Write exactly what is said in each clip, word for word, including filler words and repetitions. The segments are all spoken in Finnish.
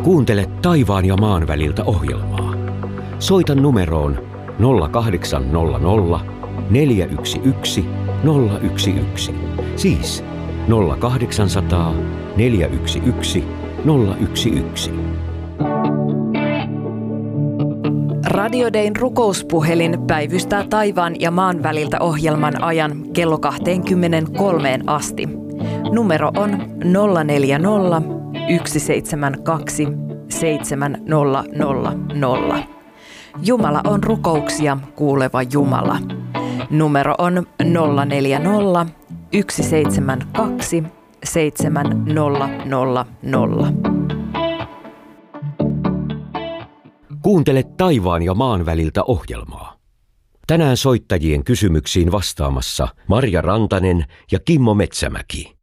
Kuuntele taivaan ja maan väliltä ohjelmaa. Soita numeroon nolla kahdeksan nolla nolla neljä yksi yksi nolla yksi yksi. Siis nolla kahdeksansataa neljä yksi yksi nolla yksi yksi. Radio Dayn rukouspuhelin päivystää taivaan ja maan väliltä ohjelman ajan kello kaksikymmentäkolme asti. Numero on nolla neljä nolla yksi seitsemän kaksi seitsemän nolla nolla nolla. Jumala on rukouksia kuuleva Jumala. Numero on nolla neljä nolla yksi seitsemän kaksi seitsemän nolla nolla nolla. Kuuntele taivaan ja maan väliltä ohjelmaa. Tänään soittajien kysymyksiin vastaamassa Marja Rantanen ja Kimmo Metsämäki.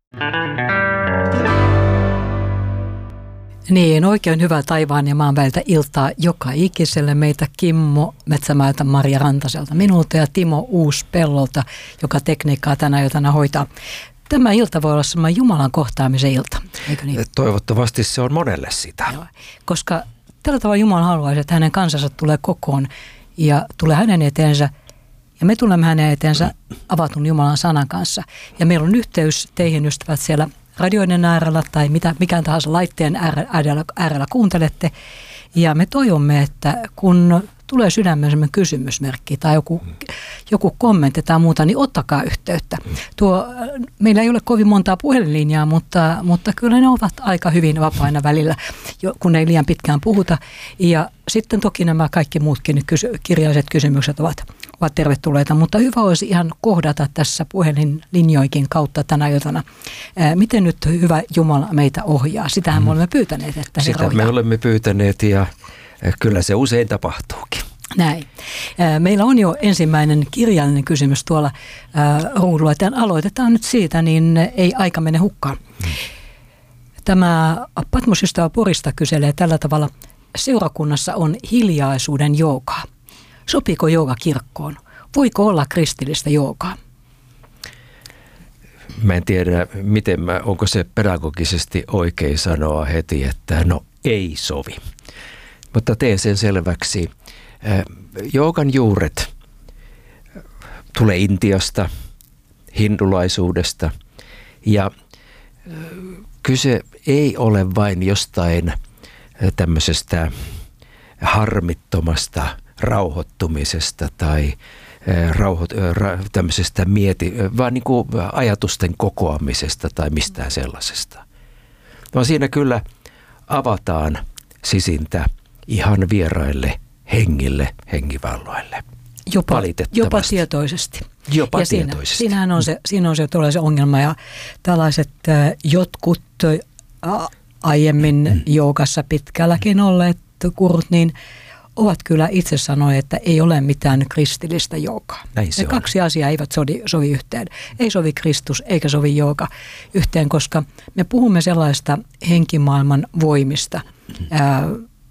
Niin, oikein hyvää taivaan ja maan väliltä iltaa joka ikiselle meitä Kimmo Metsämäeltä, Marja Rantaselta, minulta ja Timo Uuspellolta, joka tekniikkaa tänä iltana hoitaa. Tämä ilta voi olla semmoinen Jumalan kohtaamisen ilta, eikö niin? Toivottavasti se on monelle sitä. Joo, koska tällä tavalla Jumala haluaisi, että hänen kansansa tulee kokoon ja tulee hänen eteensä ja me tulemme hänen eteensä avatun Jumalan sanan kanssa. Ja meillä on yhteys teihin ystävät siellä radioiden äärellä tai mitä, mikään tahansa laitteen äärellä, äärellä kuuntelette. Ja me toivomme, että kun tulee sydämeen sellainen kysymysmerkki tai joku, joku kommentti tai muuta, niin ottakaa yhteyttä. Tuo, meillä ei ole kovin montaa puhelinlinjaa, mutta, mutta kyllä ne ovat aika hyvin vapaina välillä, kun ei liian pitkään puhuta. Ja sitten toki nämä kaikki muutkin kysy- kirjalliset kysymykset ovat, ovat tervetulleita, mutta hyvä olisi ihan kohdata tässä puhelinlinjoikin kautta tänä iltana. Ää, miten nyt hyvä Jumala meitä ohjaa? Sitähän me olemme pyytäneet, että Herra Sitä ohjaa. me olemme pyytäneet ja kyllä se usein tapahtuukin. Näin. Meillä on jo ensimmäinen kirjallinen kysymys tuolla ruudulla. Tämän aloitetaan nyt siitä, niin ei aika mene hukkaan. Tämä Patmosystävä Porista kyselee tällä tavalla. Seurakunnassa on hiljaisuuden joogaa. Sopiiko jooga kirkkoon? Voiko olla kristillistä joogaa? Mä en tiedä, miten mä, onko se pedagogisesti oikein sanoa heti, että no ei sovi. Mutta teen sen selväksi. Joogan juuret tulee Intiasta, hindulaisuudesta ja kyse ei ole vain jostain tämmöisestä harmittomasta rauhoittumisesta tai rauho, tämmöisestä mieti, vaan niin kuin ajatusten kokoamisesta tai mistään sellaisesta. Vaan siinä kyllä avataan sisintä ihan vieraille hengille, hengivalloille. Jopa, jopa tietoisesti. Jopa ja siinä, tietoisesti. Siinähän on se, siinä on se, se ongelma ja tällaiset äh, jotkut äh, aiemmin mm. joogassa pitkälläkin olleet kurut, niin ovat kyllä itse sanoneet, että ei ole mitään kristillistä joogaa. Näin se ne on. Kaksi asiaa eivät sovi, sovi yhteen. Ei sovi Kristus eikä sovi jooga yhteen, koska me puhumme sellaista henkimaailman voimista, mm. äh,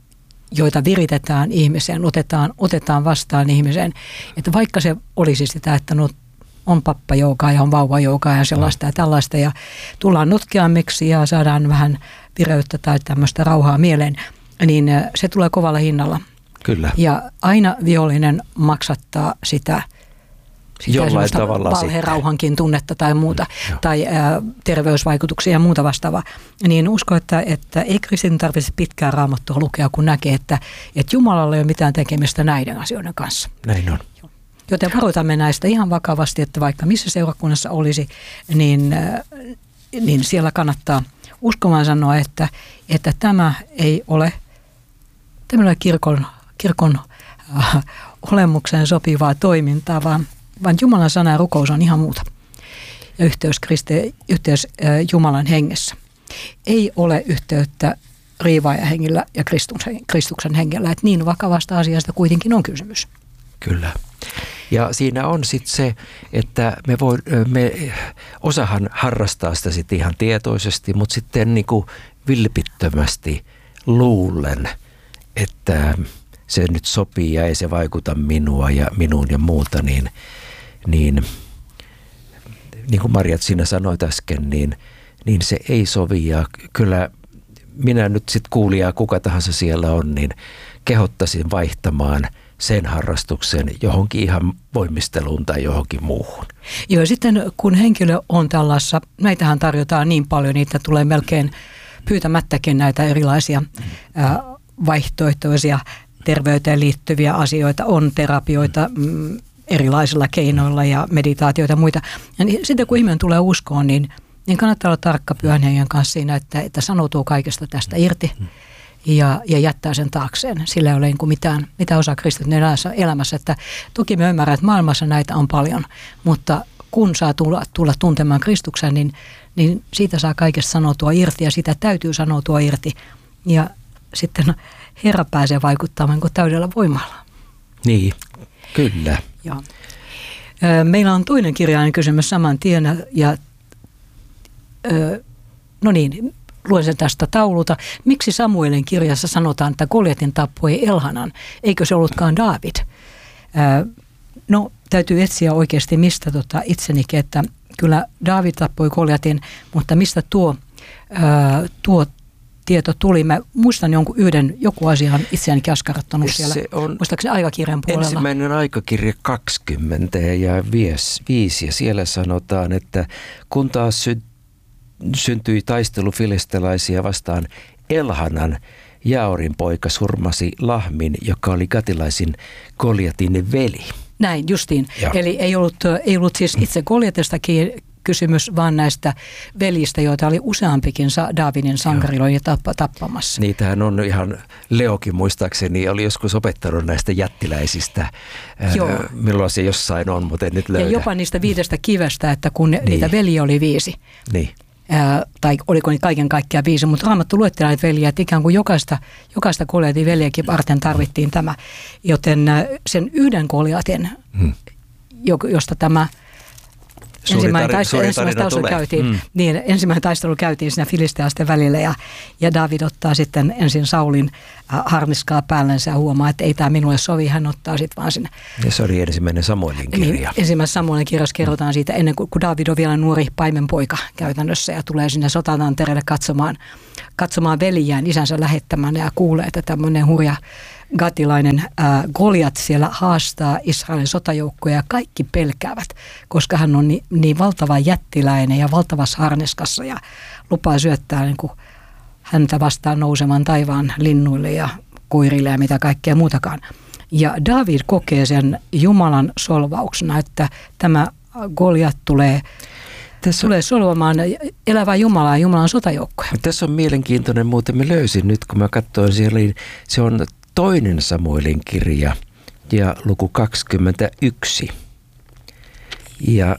joita viritetään ihmiseen, otetaan, otetaan vastaan ihmiseen. Että vaikka se olisi sitä, että no, on pappajoukaa ja on vauvajoukaa ja sellaista ja tällaista ja tullaan notkeammiksi ja saadaan vähän vireyttä tai tämmöistä rauhaa mieleen, niin se tulee kovalla hinnalla. Kyllä. Ja aina vihollinen maksattaa sitä, sitä jollain tavalla valherauhankin tunnetta tai muuta, mm, tai ä, terveysvaikutuksia ja muuta vastaavaa. Niin usko, että, että ei kristin tarvitse pitkää raamattua lukea, kun näkee, että, että Jumalalla ei ole mitään tekemistä näiden asioiden kanssa. Näin on. Joten varoitamme näistä ihan vakavasti, että vaikka missä seurakunnassa olisi, niin, niin siellä kannattaa uskomaan sanoa, että, että tämä ei ole tämmöinen kirkon, kirkon äh, olemukseen sopivaa toimintaa, vaan, vaan Jumalan sana ja rukous on ihan muuta. Ja yhteys, Kriste, yhteys äh, Jumalan hengessä. Ei ole yhteyttä riivaajahengillä ja Kristuksen, Kristuksen hengellä, että niin vakavasta asiasta kuitenkin on kysymys. Kyllä. Ja siinä on sitten se, että me voi, me, osahan harrastaa sitä sitten ihan tietoisesti, mutta sitten niinku vilpittömästi luulen, että se nyt sopii ja ei se vaikuta minua ja minuun ja muuta, niin, niin, niin kuin Marjat sinä sanoit äsken, niin, niin se ei sovi. Ja kyllä minä nyt sitten kuulijaa, kuka tahansa siellä on, niin kehottaisin vaihtamaan sen harrastuksen johonkin ihan voimisteluun tai johonkin muuhun. Joo, sitten kun henkilö on tällaisessa, näitähän tarjotaan niin paljon, niitä tulee melkein pyytämättäkin näitä erilaisia ää, vaihtoehtoisia terveyteen liittyviä asioita, on terapioita mm, erilaisilla keinoilla ja meditaatioita ja muita. Ja niin, sitten kun ihminen tulee uskoon, niin, niin kannattaa olla tarkka Pyhän Hengen kanssa siinä, että, että sanoutuu kaikesta tästä irti ja, ja jättää sen taakseen. Sillä ei ole niin kuin mitään, mitään osaa kristityn elämässä. Että toki me ymmärrän, että maailmassa näitä on paljon, mutta kun saa tulla, tulla tuntemaan Kristuksen, niin, niin siitä saa kaikesta sanoutua irti ja sitä täytyy sanoutua irti. Ja sitten Herra pääsee vaikuttamaan niin kuin täydellä voimalla. Niin, kyllä. Joo. Meillä on toinen kirjainen kysymys saman tien ja no niin, luen sen tästä taululta. Miksi Samuelin kirjassa sanotaan, että Goljatin tappoi Elhanan? Eikö se ollutkaan Daavid? No, täytyy etsiä oikeasti mistä tota itsenikin, että kyllä Daavid tappoi Goljatin, mutta mistä tuo, ää, tuo tieto tuli? Mä muistan jonkun yhden, joku asia on itseänikin askarruttanut siellä. Se on muistaakseni aikakirjan puolella. Ensimmäinen aikakirja kaksikymmentä ja viisi ja siellä sanotaan, että kun taas sy- syntyi taistelu filistelaisia vastaan, Elhanan, Jaorin poika, surmasi Lahmin, joka oli gatilaisin Goljatin veli. Näin, justiin. Joo. Eli ei ollut, ei ollut siis itse Goljatistakin kysymys, vaan näistä veljistä, joita oli useampikin Daavidin sankarilon ja tappa, tappamassa. Niitähän on ihan, Leokin muistaakseni oli joskus opettanut näistä jättiläisistä. Joo. Äh, milloin se jossain on, mutta en nyt löydä. Ja jopa niistä viidestä kivestä, että kun niin. niitä veljiä oli viisi. Niin. Ää, tai oliko niitä kaiken kaikkiaan viisi, mutta Raamattu luetteli näitä veljiä, että ikään kuin jokaista, jokaista Goljatin veljeäkin varten tarvittiin tämä. Joten sen yhden Goljatin, hmm. josta tämä ensimmäinen tarina, taistelu, ensimmäinen taistelu käytiin, mm. niin, ensimmäinen taistelu käytiin siinä filistealaisten välillä ja, ja Daavid ottaa sitten ensin Saulin äh, harniskaa päällensä ja huomaa, että ei tämä minulle sovi, hän ottaa sitten vaan sinne. Ja se oli ensimmäinen Samuelin kirja. Niin, ensimmäinen Samuelin kirjassa kerrotaan siitä ennen kuin, kun Daavid on vielä nuori paimenpoika käytännössä ja tulee sinne sotatantereelle katsomaan, katsomaan veljään isänsä lähettämään ja kuulee, että tämmöinen hurja gatilainen äh, Goljat siellä haastaa Israelin sotajoukkoja ja kaikki pelkäävät, koska hän on niin, niin valtava jättiläinen ja valtavassa harniskassa ja lupaa syöttää niin kuin häntä vastaan nousemaan taivaan linnuille ja koirille ja mitä kaikkea muutakaan. Ja Daavid kokee sen Jumalan solvauksena, että tämä Goljat tulee Tässä tulee solvamaan elävää Jumalaa ja Jumalan sotajoukkoja. Tässä on mielenkiintoinen muuten. Mä löysin nyt, kun mä katsoin siellä, se on toinen Samuelin kirja ja luku kaksikymmentäyksi. Ja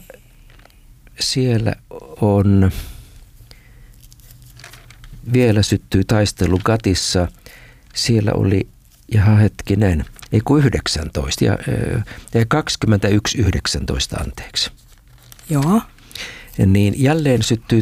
siellä on, vielä syttyi taistelu Gatissa. Siellä oli, jaha hetkinen, ei kun yhdeksäntoista ja, ja kaksikymmentäyksi yhdeksäntoista anteeksi. Joo. Niin jälleen syttyi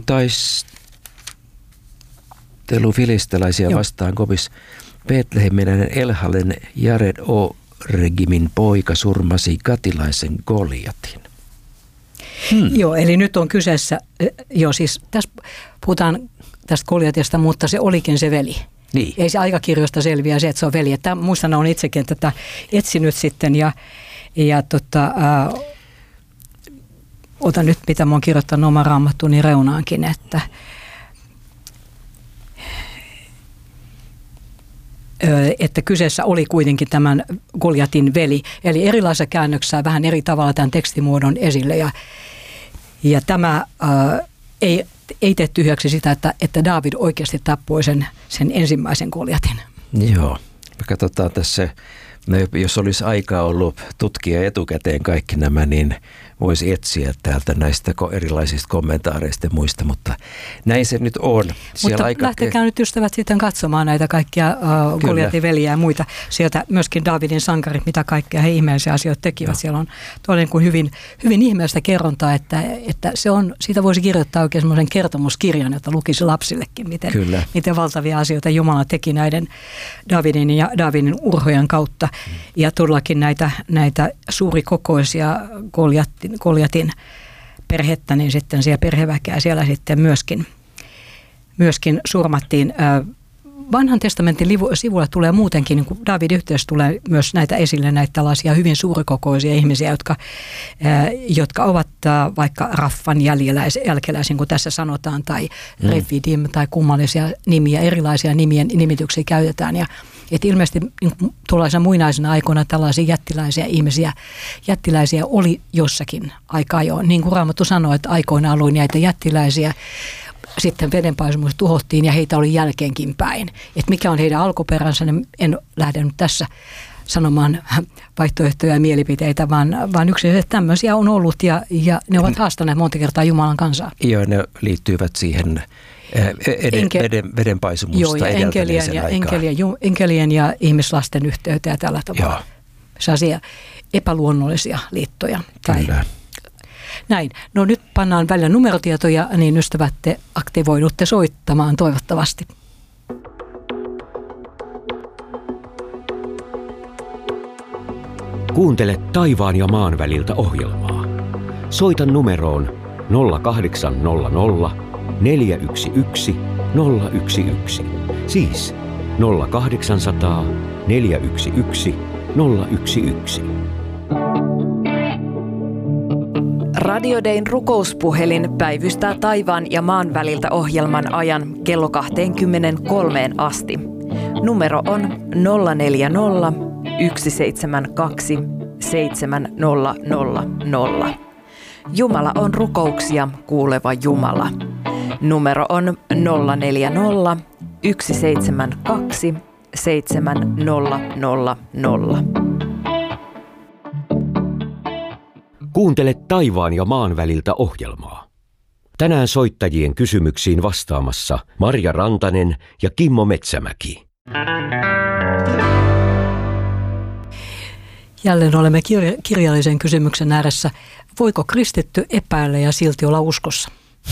taistelu filistelaisia Joo. vastaan Gobis. Betlehemiläinen Elhalen Jared O-regimin poika surmasi gatilaisen Goljatin. Hmm. Joo, eli nyt on kyseessä, joo siis tässä puhutaan tästä Goljatista, mutta se olikin se veli. Niin. Ei se aikakirjoista selviä se, että se on veli. Että muistan, on itsekin tätä etsinyt sitten ja, ja tota, ää, otan nyt, mitä mä oon kirjoittanut oman raamattuni reunaankin, että että kyseessä oli kuitenkin tämän Goljatin veli. Eli erilaisissa käännöksissä vähän eri tavalla tämän tekstimuodon esille. Ja, ja tämä ää, ei, ei tee tyhjäksi sitä, että, että Daavid oikeasti tappoi sen, sen ensimmäisen Goljatin. Joo. Me katsotaan tässä, no jos olisi aikaa ollut tutkia etukäteen kaikki nämä, niin voisi etsiä täältä näistä erilaisista kommentaareista ja muista, mutta näin se nyt on. Siellä mutta aika... lähtekää nyt ystävät sitten katsomaan näitä kaikkia uh, Goljatin veljiä ja muita. Sieltä myöskin Daavidin sankarit, mitä kaikkea he ihmeellisiä asioita tekivät. No. Siellä on todella kuin hyvin, hyvin ihmeellistä kerrontaa, että, että se on, siitä voisi kirjoittaa oikein semmoisen kertomuskirjan, jota lukisi lapsillekin, miten, miten valtavia asioita Jumala teki näiden Daavidin ja Daavidin urhojen kautta. Mm. Ja todellakin näitä, näitä suurikokoisia Goljatin Goljatin perhettä, niin sitten siellä perheväkeä siellä sitten myöskin, myöskin surmattiin. vanhan testamentin sivulla tulee muutenkin, niin kuin Daavidin yhteydessä tulee myös näitä esille, näitä tällaisia hyvin suurikokoisia ihmisiä, jotka, ää, jotka ovat ää, vaikka Raffan jälkeläisiä, kun tässä sanotaan, tai mm. Refidim, tai kummallisia nimiä, erilaisia nimien nimityksiä käytetään. Ja että ilmeisesti niin tuollaisena muinaisena aikoina tällaisia jättiläisiä ihmisiä, jättiläisiä oli jossakin aikaa jo. Niin kuin Raamattu sanoi, että aikoinaan oli näitä jättiläisiä, sitten vedenpaisumus tuhottiin ja heitä oli jälkeenkin päin. Että mikä on heidän alkuperänsä, niin en lähde nyt tässä sanomaan vaihtoehtoja ja mielipiteitä, vaan, vaan yksilöllisesti tämmöisiä on ollut ja, ja ne ovat haastaneet monta kertaa Jumalan kansaa. Joo, ne liittyvät siihen eden, Enke, veden, vedenpaisumusta edeltäneeseen ja, aikaan. Enkelien, ju, enkelien ja ihmislasten yhteyteen ja tällä tavalla. Sellaisia epäluonnollisia liittoja. Kyllä. Näin. No nyt pannaan välillä numerotietoja, niin ystävät te aktivoidutte soittamaan toivottavasti. Kuuntele taivaan ja maan väliltä ohjelmaa. Soita numeroon nolla kahdeksan nolla nolla neljä yksi yksi nolla yksi yksi. Siis nolla kahdeksansataa neljä yksi yksi nolla yksi yksi. Radio Dayn rukouspuhelin päivystää taivaan ja maan väliltä ohjelman ajan kello kaksikymmentäkolme asti. Numero on nolla neljä nolla yksi seitsemän kaksi seitsemän nolla nolla nolla. Jumala on rukouksia kuuleva Jumala. Numero on nolla neljä nolla yksi seitsemän kaksi seitsemän nolla nolla nolla. Kuuntele taivaan ja maan väliltä ohjelmaa. Tänään soittajien kysymyksiin vastaamassa Marja Rantanen ja Kimmo Metsämäki. Jälleen olemme kirja- kirjallisen kysymyksen ääressä. Voiko kristitty epäillä ja silti olla uskossa?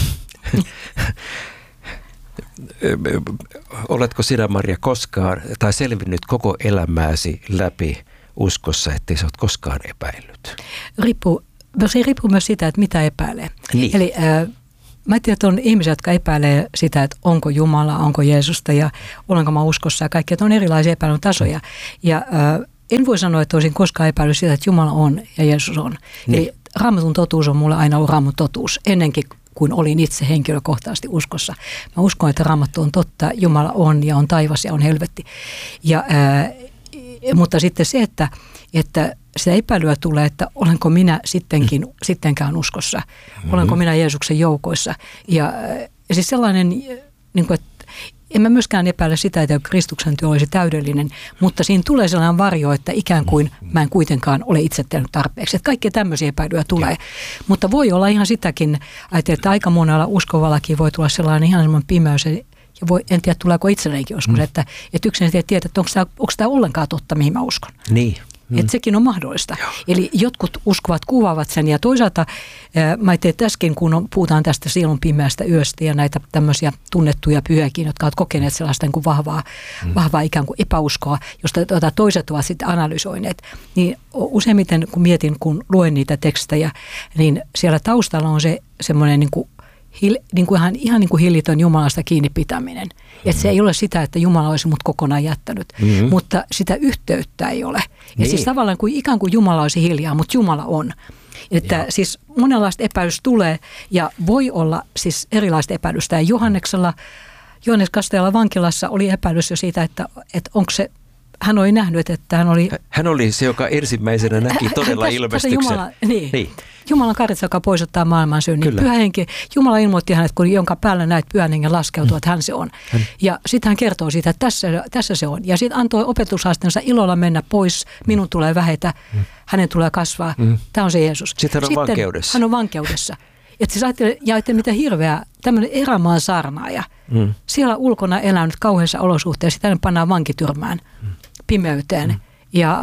Oletko sinä, Marja, koskaan tai selvinnyt koko elämääsi läpi uskossa, ettei sä oot koskaan epäillyt? Riippuu, se riippuu myös sitä, että mitä epäilee. Niin. Eli äh, mä tiedän, että on ihmisiä, jotka epäilee sitä, että onko Jumala, onko Jeesusta ja olenko mä uskossa ja kaikki, että on erilaisia epäilyn tasoja. Ja äh, en voi sanoa, että olisin koskaan epäillyt sitä, että Jumala on ja Jeesus on. Niin. Eli Raamatun totuus on mulle aina ollut Raamatun totuus, ennenkin kuin olin itse henkilökohtaisesti uskossa. Mä uskon, että Raamattu on totta, Jumala on ja on taivas ja on helvetti. Ja, ää, mutta sitten se, että, että sitä epäilyä tulee, että olenko minä sittenkin, sittenkään uskossa, mm-hmm. olenko minä Jeesuksen joukoissa. Ja, ja siis sellainen, niin kuin, että en mä myöskään epäile sitä, että Kristuksen työ olisi täydellinen, mutta siinä tulee sellainen varjo, että ikään kuin mä en kuitenkaan ole itse tehnyt tarpeeksi. Että kaikkia tämmöisiä epäilyjä tulee. Ja. Mutta voi olla ihan sitäkin, että aika monella uskovallakin voi tulla sellainen ihan semmoinen pimeys, ja voi, en tiedä tuleeko itselleenkin joskus, mm. että, että yksin ei tiedä, että onko tämä, onko tämä ollenkaan totta, mihin mä uskon. Niin. Mm. Että sekin on mahdollista. Joo. Eli jotkut uskovat kuvaavat sen ja toisaalta ää, mä tein tässäkin, kun on, puhutaan tästä sielun pimeästä yöstä ja näitä tämmöisiä tunnettuja pyhäkin, jotka ovat kokeneet sellaista niin kuin vahvaa, mm. vahvaa ikään kuin epäuskoa, josta jota toiset ovat sitten analysoineet. Niin useimmiten kun mietin, kun luen niitä tekstejä, niin siellä taustalla on se semmoinen niin kuin Hil, niin kuin ihan, ihan niin kuin hillitön Jumalasta kiinni pitäminen. Mm-hmm. Että se ei ole sitä, että Jumala olisi mut kokonaan jättänyt, mm-hmm. mutta sitä yhteyttä ei ole. Ja niin. Siis tavallaan kuin ikään kuin Jumala olisi hiljaa, mutta Jumala on. Että Joo. siis monenlaista epäilystä tulee ja voi olla siis erilaista epäilystä. Ja Johanneksella, Johannes Kastajalla vankilassa oli epäilys jo siitä, että, että onko se, hän oli nähnyt, että hän oli... Hän oli se, joka ensimmäisenä näki todella hän, ilmestyksen. Jumala, niin. niin. Jumalan karitsa, joka poisottaa maailman syyn. Niin pyhä henki, Jumala ilmoitti hänet, kun jonka päällä näet pyhän hengen laskeutua, että hän se on. Hän. Ja sitten hän kertoo siitä, että tässä, tässä se on. Ja sitten antoi opetushaastensa ilolla mennä pois. Minun tulee vähetä, mm. hänen tulee kasvaa. Mm. Tämä on se Jeesus. Sitten hän on sitten vankeudessa. Hän on vankeudessa. Että siis ajattelee, ja että mitä hirveä, tämmöinen erämaan saarnaaja. Mm. Siellä ulkona elänyt kauheassa olosuhteessa, sitten hän pannaan vankityrmään, mm. pimeyteen. Mm. Ja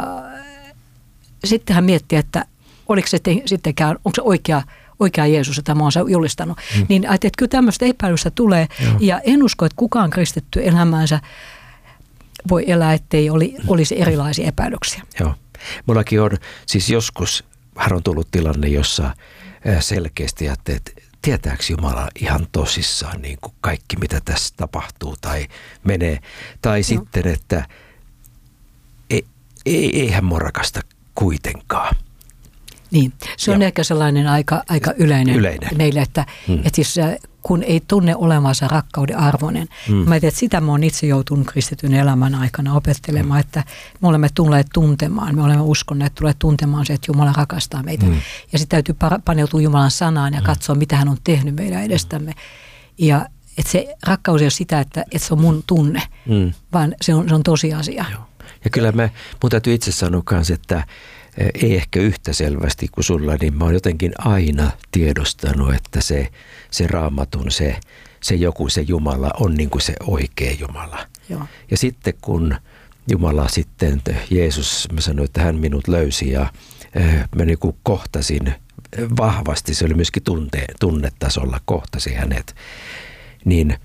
sitten hän mietti, että oliko se sittenkään, onko se oikea, oikea Jeesus, jota mä oon julistanut. Mm. Niin ajattelin, että kyllä tämmöistä epäilystä tulee. Joo. Ja en usko, että kukaan kristitty elämäänsä voi elää, ettei oli, olisi erilaisia epäilyksiä. Joo. Mullakin on siis joskus, hän on tullut tilanne, jossa selkeästi ajattelee, että tietääkö Jumala ihan tosissaan niin kuin kaikki, mitä tässä tapahtuu tai menee. Tai no. sitten, että ei, ei, eihän mua rakasta kuitenkaan. Niin, se on Joo. ehkä sellainen aika, aika yleinen, yleinen meille, että, hmm. että siis, kun ei tunne olevansa rakkauden arvoinen. Hmm. Mä tiedän, että sitä mä oon itse joutunut kristityn elämän aikana opettelemaan, hmm. että me olemme tulleet tuntemaan, me olemme uskonneet tulleet tuntemaan se, että Jumala rakastaa meitä. Hmm. Ja sitten täytyy paneutua Jumalan sanaan ja hmm. katsoa, mitä hän on tehnyt meidän edestämme. Ja että se rakkaus ei ole sitä, että, että se on mun tunne, hmm. vaan se on, se on tosiasia. Joo. Ja kyllä me, mun täytyy itse sanoa myös, että ei ehkä yhtä selvästi kuin sulla, niin mä oon jotenkin aina tiedostanut, että se, se Raamatun, se, se joku, se Jumala on niin kuin se oikea Jumala. Joo. Ja sitten kun Jumala sitten, Jeesus, mä sanoin, että hän minut löysi ja mä niin kuin kohtasin vahvasti, se oli myöskin tunte, tunnetasolla, kohtasi hänet, niin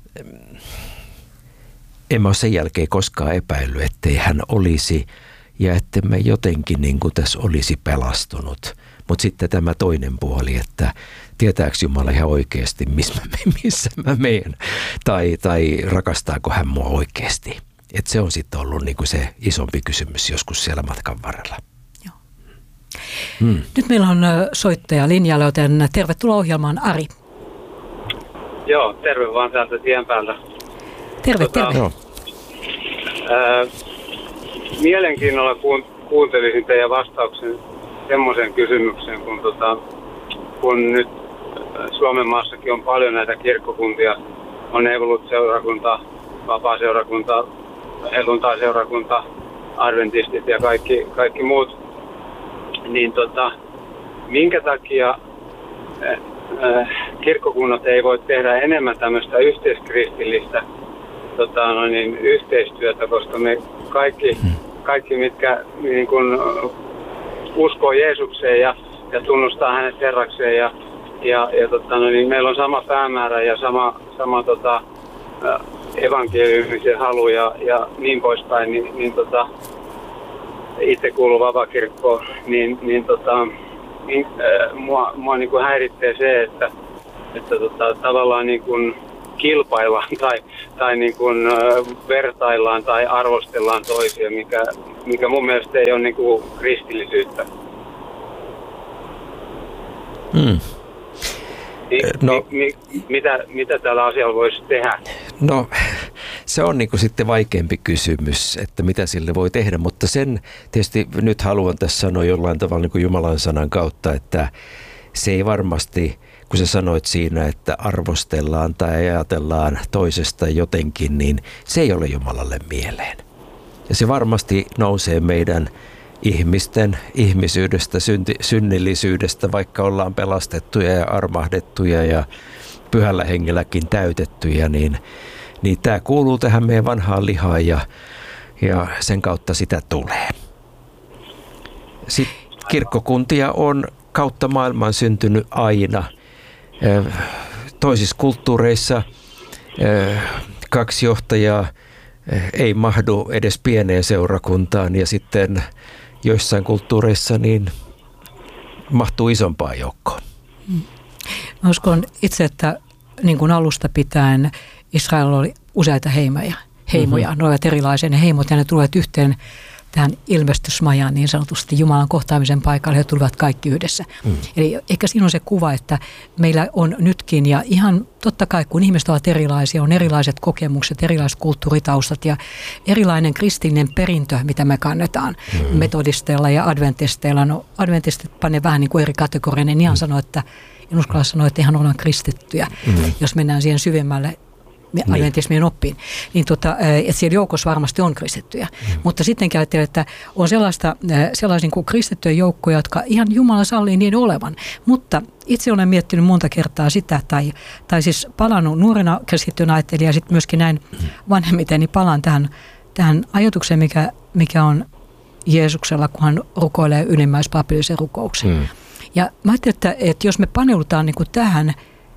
en mä ole sen jälkeen koskaan epäillyt, ettei hän olisi ja että me jotenkin niin kuin tässä olisi pelastunut. Mutta sitten tämä toinen puoli, että tietääkö Jumala ihan oikeasti, missä mä, missä mä menen, tai, tai rakastaako hän mua oikeasti. Että se on sitten ollut niin kuin se isompi kysymys joskus siellä matkan varrella. Joo. Hmm. Nyt meillä on soittaja linjalla, joten tervetuloa ohjelmaan, Ari. Joo, terve vaan täältä tien päältä. Terve, tota, terve. Joo. Ää, Mielenkiinnolla kuuntelisin teidän vastauksen semmoiseen kysymykseen, kun, tota, kun nyt Suomen maassakin on paljon näitä kirkkokuntia, on Evolut-seurakunta, Vapaa-seurakunta, Helluntai-seurakunta, adventistit ja kaikki, kaikki muut, niin tota, minkä takia äh, kirkkokunnat ei voi tehdä enemmän tämmöistä yhteiskristillistä tota, no niin, yhteistyötä, koska me kaikki, kaikki mitkä niin kun, uskoo Jeesukseen ja, ja tunnustaa hänet Herrakseen ja, ja, ja tota, no niin, meillä on sama päämäärä ja sama, sama tota, evankeliumisen halu ja, ja niin poispäin, niin, niin tota, itse kuuluu vapaakirkkoon, niin, niin, tota, niin äh, mua, mua niin kuin häiritsee se, että, että tota, tavallaan niin kuin kilpaillaan tai, tai niin kuin, äh, vertaillaan tai arvostellaan toisia, mikä, mikä mun mielestä ei ole niin kuin kristillisyyttä. Hmm. Ni, no, mi, mi, mitä, mitä tällä asialla voisi tehdä? No se on niin kuin sitten vaikeampi kysymys, että mitä sille voi tehdä, mutta sen tietysti nyt haluan tässä sanoa jollain tavalla niin kuin Jumalan sanan kautta, että se ei varmasti, kun sä sanoit siinä, että arvostellaan tai ajatellaan toisesta jotenkin, niin se ei ole Jumalalle mieleen. Ja se varmasti nousee meidän ihmisten ihmisyydestä, synti, synnillisyydestä, vaikka ollaan pelastettuja ja armahdettuja ja pyhällä hengelläkin täytettyjä, niin, niin tämä kuuluu tähän meidän vanhaan lihaan ja, ja sen kautta sitä tulee. Sitten kirkkokuntia on kautta maailman syntynyt aina. Toisissa kulttuureissa kaksi johtajaa ei mahdu edes pieneen seurakuntaan ja sitten joissain kulttuureissa niin mahtuu isompaan joukkoon. Mä uskon itse, että niin kuin alusta pitäen Israel oli useita heimoja. heimoja. Mm-hmm. Ne olivat erilaisia ne heimot ja ne tulevat yhteen tähän ilmestysmajaan niin sanotusti Jumalan kohtaamisen paikalle. He tulivat kaikki yhdessä. Mm. Eli ehkä siinä on se kuva, että meillä on nytkin ja ihan totta kai kun ihmiset ovat erilaisia, on erilaiset kokemukset, erilaiset kulttuuritaustat ja erilainen kristillinen perintö, mitä me kannetaan mm. metodisteilla ja adventisteilla. No adventistit panee vähän niin kuin eri kategorian, niin ihan mm. sanoo, että en uskalla sanoa, että ihan ollaan kristittyjä, mm. jos mennään siihen syvemmälle adventismien oppiin. Niin tota, että siellä joukossa varmasti on kristittyjä. Mm. Mutta sitten ajattelen, että on sellaista, sellaisia niin kuin kristittyjä joukkoja, jotka ihan Jumala sallii niin olevan. Mutta itse olen miettinyt monta kertaa sitä, tai, tai siis palannut nuorena kristittynä ajattelija ja sitten myöskin näin vanhemmiten, niin palaan tähän, tähän ajatukseen, mikä, mikä on Jeesuksella, kun hän rukoilee ylimmäispapillisen rukouksen. Mm. Ja mä ajattelin, että, että jos me paneudutaan niin kuin tähän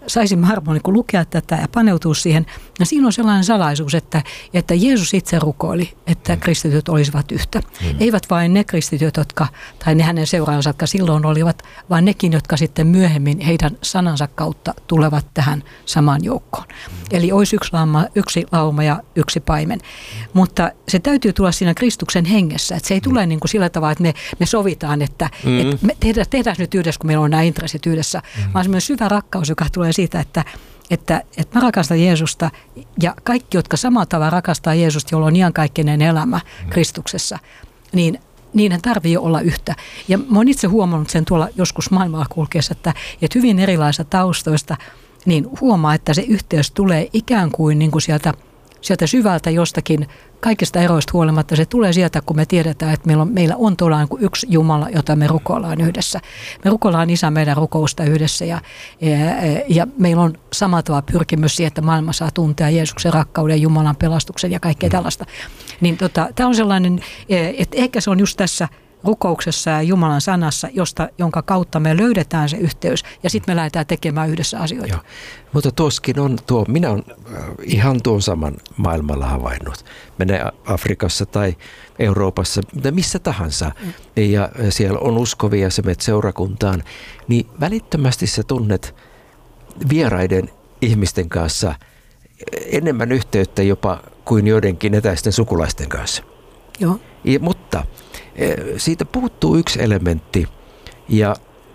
saisimme harvoin niin lukea tätä ja paneutua siihen. Ja siinä on sellainen salaisuus, että, että Jeesus itse rukoili, että mm. kristityt olisivat yhtä. Mm. Eivät vain ne kristityt, jotka, tai ne hänen seuraajansa, jotka silloin olivat, vaan nekin, jotka sitten myöhemmin heidän sanansa kautta tulevat tähän samaan joukkoon. Mm. Eli olisi yksi lauma, yksi lauma ja yksi paimen. Mm. Mutta se täytyy tulla siinä Kristuksen hengessä. Että se ei tule niin kuin sillä tavalla, että me, me sovitaan, että, mm. että me tehdään, tehdään nyt yhdessä, kun meillä on nämä intressit yhdessä, mm. vaan semmoinen syvä rakkaus, joka tulee siitä, että, että, että mä rakastan Jeesusta ja kaikki, jotka samalla tavalla rakastaa Jeesusta, jolla on iankaikkinen elämä mm. Kristuksessa, niin niiden tarvii olla yhtä. Ja mä oon itse huomannut sen tuolla joskus maailmalla kulkeessa, että, että hyvin erilaisista taustoista niin huomaa, että se yhteys tulee ikään kuin, niin kuin sieltä, sieltä syvältä jostakin, kaikista eroista huolimatta. Se tulee sieltä, kun me tiedetään, että meillä on, meillä on todella niin kuin yksi Jumala, jota me rukoillaan yhdessä. Me rukoillaan Isä meidän rukousta yhdessä ja, ja, ja meillä on samalla tavalla pyrkimys siihen, että maailma saa tuntea Jeesuksen rakkauden, Jumalan pelastuksen ja kaikkea tällaista. Niin tota, tämä on sellainen, että ehkä se on just tässä rukouksessa ja Jumalan sanassa, josta, jonka kautta me löydetään se yhteys ja sitten me lähdetään tekemään yhdessä asioita. Joo. Mutta tuoskin on tuo, minä olen ihan tuon saman maailmalla havainnut. Menee Afrikassa tai Euroopassa, missä tahansa, mm. ja siellä on uskovia, sä menet seurakuntaan, niin välittömästi sä tunnet vieraiden ihmisten kanssa enemmän yhteyttä jopa kuin joidenkin etäisten sukulaisten kanssa. Joo. Ja, mutta siitä puuttuu yksi elementti ja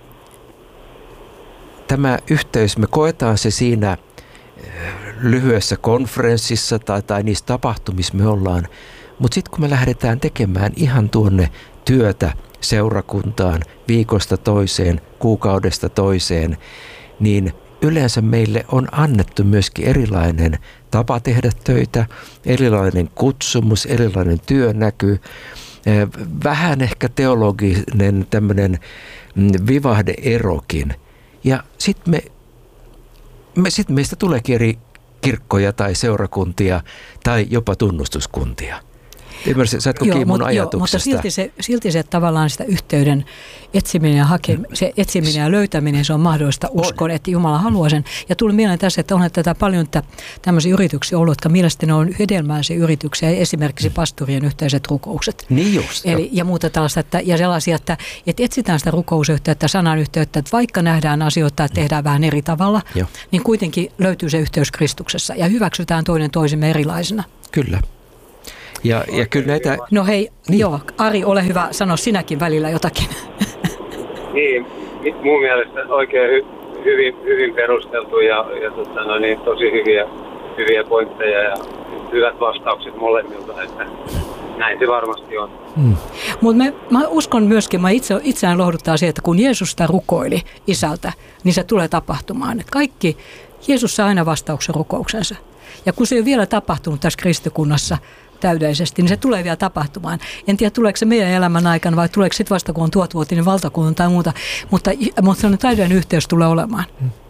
tämä yhteys, me koetaan se siinä lyhyessä konferenssissa tai, tai niissä tapahtumissa me ollaan, mutta sitten kun me lähdetään tekemään ihan tuonne työtä seurakuntaan viikosta toiseen, kuukaudesta toiseen, niin yleensä meille on annettu myöskin erilainen tapa tehdä töitä, erilainen kutsumus, erilainen työnäky, vähän ehkä teologinen tämmöinen vivahde-erokin. Ja sitten me, me, sit meistä tuleekin eri kirkkoja tai seurakuntia tai jopa tunnustuskuntia. Ymmärsit, saatko kiinni mun ajatuksesta? Mutta silti se, silti se tavallaan sitä yhteyden etsiminen ja, hake, se etsiminen ja löytäminen, se on mahdollista. Uskon, että Jumala haluaa sen. Ja tuli mieleen tässä, että on tätä paljon että tämmöisiä yrityksiä ollut, jotka mielestäni on hedelmällisiä yrityksiä, esimerkiksi pastorien yhteiset rukoukset. Niin just. Eli, ja muuta tällaista, että, ja sellaisia, että, että etsitään sitä rukousyhteyttä, sanan yhteyttä, että vaikka nähdään asioita, että tehdään vähän eri tavalla, jo. Niin kuitenkin löytyy se yhteys Kristuksessa ja hyväksytään toinen toisemme erilaisena. Kyllä. Ja, ja kyllä näitä... No hei, niin. Joo, Ari, ole hyvä, sano sinäkin välillä jotakin. Niin, mun mielestä oikein hy, hyvin, hyvin perusteltu ja, ja tota, no niin, tosi hyviä, hyviä pointteja ja hyvät vastaukset molemmilta, että näin se varmasti on. Hmm. Mutta mä uskon myöskin, mä itse, itseään lohduttaa se, että kun Jeesus sitä rukoili Isältä, niin se tulee tapahtumaan. Että kaikki, Jeesus saa aina vastauksen rukouksensa. Ja kun se ei ole vielä tapahtunut tässä kristikunnassa täydellisesti, niin se tulee vielä tapahtumaan. En tiedä, tuleeko se meidän elämän aikana vai tuleeko sitten vasta, kun on tuhatvuotinen valtakunta tai muuta, mutta, mutta sellainen täydellinen yhteys tulee olemaan.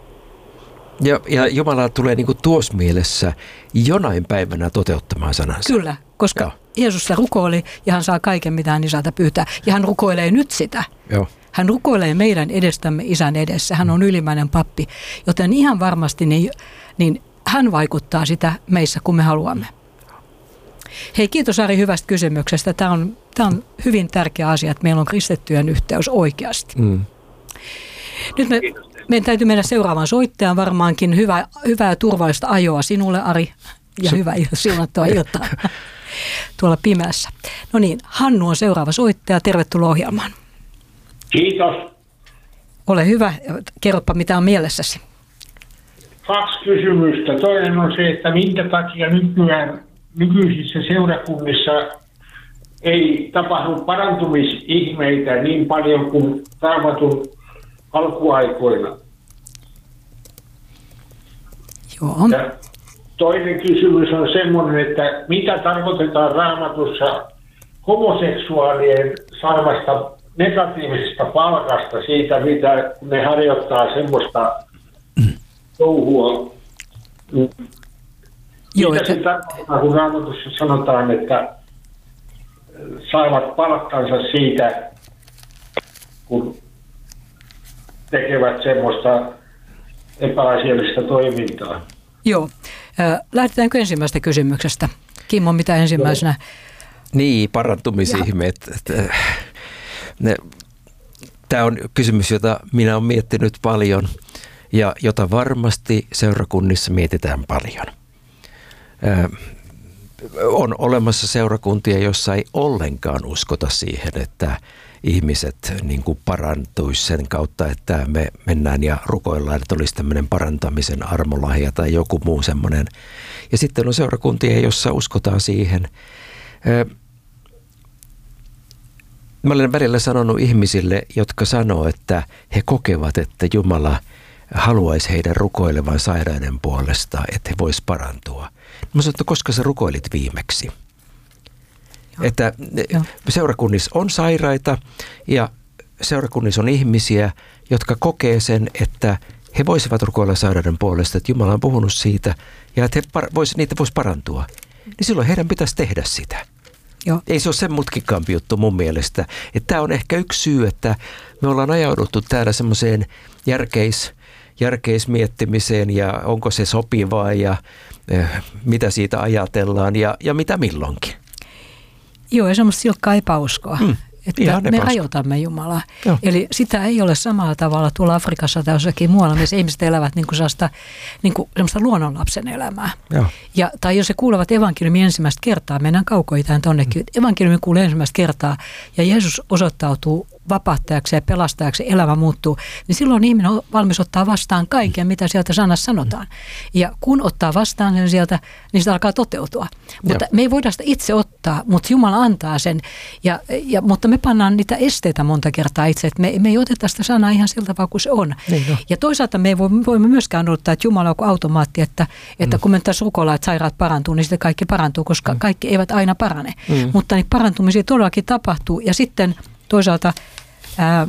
Ja, ja Jumala tulee niin kuin tuossa mielessä jonain päivänä toteuttamaan sanansa. Kyllä, koska Joo. Jeesus rukoili ja hän saa kaiken, mitä hän Isältä pyytää. Ja hän rukoilee nyt sitä. Joo. Hän rukoilee meidän edestämme Isän edessä. Hän on ylimmäinen pappi, joten ihan varmasti niin, niin hän vaikuttaa sitä meissä, kun me haluamme. Hei, kiitos Ari hyvästä kysymyksestä. Tämä on, tämä on hyvin tärkeä asia, että meillä on kristittyjen yhteys oikeasti. Mm. Nyt me, meidän täytyy mennä seuraavaan soittajaan varmaankin. Hyvää, hyvää ja turvallista ajoa sinulle, Ari, ja Se... hyvää siunattua iltaa tuolla pimeässä. No niin, Hannu on seuraava soittaja. Tervetuloa ohjelmaan. Kiitos. Ole hyvä. Kerropa, mitä on mielessäsi. Kaksi kysymystä. Toinen on se, että minkä takia nykyään nykyisissä seurakunnissa ei tapahdu parantumisihmeitä niin paljon kuin Raamatun alkuaikoina. Joo. Ja toinen kysymys on semmoinen, että mitä tarkoitetaan Raamatussa homoseksuaalien saamasta negatiivisesta palkasta siitä, mitä ne harjoittaa semmoista touhua. Joo, mitä se tarkoittaa, kun Raamatussa sanotaan, että saavat palkkansa siitä, kun tekevät semmoista epäasiallista toimintaa. Joo. Lähdetäänkö ensimmäisestä kysymyksestä? Kimmo, mitä ensimmäisenä? Niin, parantumisihmeet. Tämä on kysymys, jota minä olen miettinyt paljon ja jota varmasti seurakunnissa mietitään paljon. On olemassa seurakuntia, joissa ei ollenkaan uskota siihen, että ihmiset niin kuin parantuisi sen kautta, että me mennään ja rukoillaan, että olisi tämmöinen parantamisen armolahja tai joku muu semmoinen. Ja sitten on seurakuntia, joissa uskotaan siihen. Mä olen välillä sanonut ihmisille, jotka sanoo, että he kokevat, että Jumala haluaisi heidän rukoilevan sairaiden puolesta, että he vois parantua. Mä sanon, että koska sä rukoilit viimeksi? Joo. Että Joo. seurakunnissa on sairaita ja seurakunnissa on ihmisiä, jotka kokee sen, että he voisivat rukoilla sairaiden puolesta, että Jumala on puhunut siitä ja että he par- vois, niitä voisi parantua. Niin silloin heidän pitäisi tehdä sitä. Joo. Ei se ole sen mutkikkaampi juttu mun mielestä. Että tämä on ehkä yksi syy, että me ollaan ajauduttu täällä semmoiseen järkeis, järkeismiettimiseen ja onko se sopivaa ja eh, mitä siitä ajatellaan ja, ja mitä milloinkin. Joo, ja semmoista silkkaa epäuskoa. Hmm. Että Ihan me epäusko. rajoitamme Jumalaa. Joo. Eli sitä ei ole samalla tavalla tuolla Afrikassa tai jossakin muualla, missä ihmiset elävät niin kuin sellaista, niin kuin semmoista luonnonlapsen elämää. Joo. Ja, tai jos he kuulevat evankeliumin ensimmäistä kertaa, mennään kaukoitään tonnekin, mm. evankeliumin kuulee ensimmäistä kertaa ja Jeesus osoittautuu vapahtajaksi ja pelastajaksi, elämä muuttuu, niin silloin ihminen on valmis ottaa vastaan kaiken, mitä sieltä sanassa sanotaan. Ja kun ottaa vastaan sen sieltä, niin sitä alkaa toteutua. Mutta me ei voida sitä itse ottaa, mutta Jumala antaa sen. Ja, ja, mutta me pannaan niitä esteitä monta kertaa itse, että me, me ei oteta sitä sanaa ihan sillä tavalla kuin se on. Niin no. Ja toisaalta me ei voi, me voimme myöskään odottaa, että Jumala on kuin automaatti, että, että mm. kun me tässä rukoillaan, että sairaat parantuu, niin sitten kaikki parantuu, koska mm. kaikki eivät aina parane. Mm. Mutta niin parantumisia todellakin tapahtuu ja sitten toisaalta ää,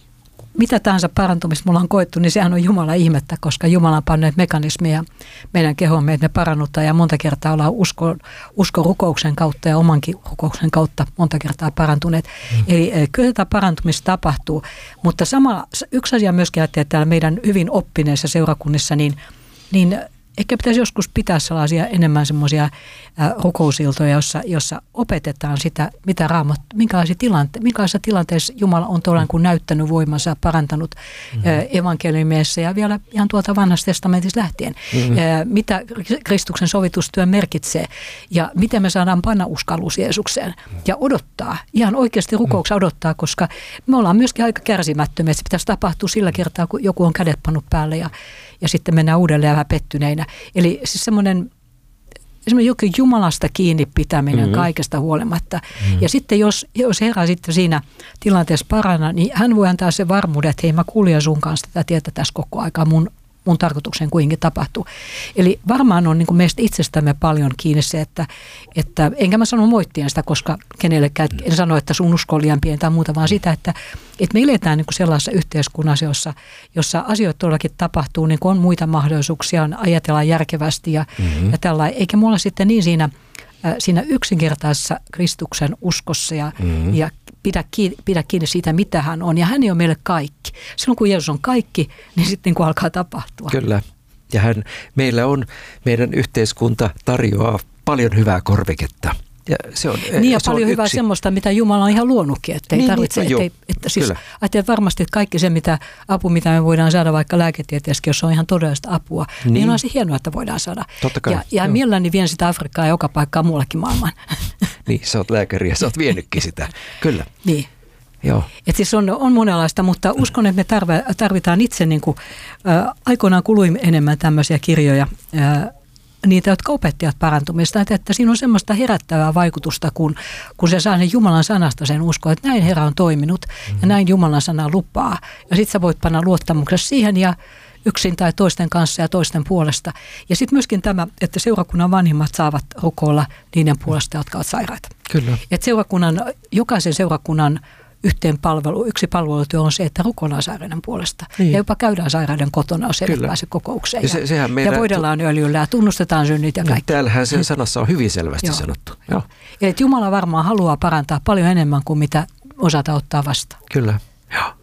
mitä tahansa parantumista mulla on koettu, niin sehän on Jumala ihmettä, koska Jumala on panneet mekanismeja meidän kehomme, että me parannuttaa ja monta kertaa ollaan usko, usko rukouksen kautta ja omankin rukouksen kautta monta kertaa parantuneet. Mm. Eli kyllä tätä parantumista tapahtuu, mutta sama, yksi asia myöskin ajattelee, että täällä meidän hyvin oppineissa seurakunnissa, niin, niin ehkä pitäisi joskus pitää sellaisia enemmän semmoisia rukousiltoja, jossa, jossa opetetaan sitä, mitä Raamattu, minkälaisia tilante- minkälaisissa tilanteissa Jumala on tuolla kuin näyttänyt voimansa, parantanut mm-hmm. evankeliumissa ja vielä ihan tuolta vanhasta testamentista lähtien. Mm-hmm. Mitä Kristuksen sovitustyö merkitsee ja miten me saadaan panna uskallus Jeesukseen ja odottaa, ihan oikeasti rukouksia odottaa, koska me ollaan myöskin aika kärsimättömiä, että se pitäisi tapahtua sillä kertaa, kun joku on kädet pannut päälle ja, ja sitten mennään uudelleen vähän pettyneinä. Eli siis semmoinen esimerkiksi jokin Jumalasta kiinni pitäminen mm-hmm. kaikesta huolimatta. Mm-hmm. Ja sitten jos, jos Herra sitten siinä tilanteessa paranna, niin hän voi antaa sen varmuuden, että hei, mä kuljen sun kanssa tätä tietä tässä koko aikaa, mun, mun tarkoituksen kuitenkin tapahtuu. Eli varmaan on niin kuin meistä itsestämme paljon kiinni se, että, että enkä mä sano moittien sitä, koska kenellekään, en sano, että sun usko on liian pieni tai muuta, vaan sitä, että, että me eletään niin kuin sellaisessa yhteiskunnassa, jossa, jossa asioita todellakin tapahtuu, niin kuin on muita mahdollisuuksia, on ajatellaan järkevästi ja, mm-hmm. ja tällainen. Eikä mulla sitten niin siinä, äh, siinä yksinkertaisessa Kristuksen uskossa ja, mm-hmm. ja pidä, kiinni, pidä kiinni siitä, mitä hän on. Ja hän ei ole meille kaikki. Silloin kun Jeesus on kaikki, niin sitten kun alkaa tapahtua. Kyllä. Ja hän, meillä on, meidän yhteiskunta tarjoaa paljon hyvää korviketta. Ja se on, niin ja se paljon on hyvää yksi. semmoista, mitä Jumala on ihan luonutkin, että ei niin, tarvitse, niin, ettei, että siis ajattelee varmasti, että kaikki se mitä apu, mitä me voidaan saada vaikka lääketieteessäkin, jos on ihan todellista apua, niin, niin on se hienoa, että voidaan saada. Totta kai, ja ja mielelläni vien sitä Afrikkaa joka paikkaan muuallakin maailmaan. Niin, sä oot lääkäri ja sä oot vienytkin sitä, kyllä. Niin. Joo. Et siis on, on monenlaista, mutta uskon, että me tarvitaan itse, niin kuin, ä, aikoinaan kului enemmän tämmöisiä kirjoja, ä, niitä, jotka opettivat parantumista, että, että siinä on semmoista herättävää vaikutusta, kun, kun se saa sen Jumalan sanasta sen uskoa, että näin Herra on toiminut mm-hmm. ja näin Jumalan sana lupaa. Ja sitten sä voit panna luottamuksessa siihen ja yksin tai toisten kanssa ja toisten puolesta. Ja sitten myöskin tämä, että seurakunnan vanhimmat saavat rukoilla niiden puolesta, jotka ovat sairaita. Kyllä. Että seurakunnan, jokaisen seurakunnan yhteen palvelu, yksi palvelutyö on se, että rukoillaan sairauden puolesta. Niin. Ja jopa käydään sairauden kotona, jos ei pääse kokoukseen. Ja, se, ja, ja voidellaan öljyllä ja tunnustetaan synnit ja kaikki. Täällähän sen sanassa on hyvin selvästi Joo. sanottu. Joo. Eli Jumala varmaan haluaa parantaa paljon enemmän kuin mitä osata ottaa vastaan. Kyllä. Joo.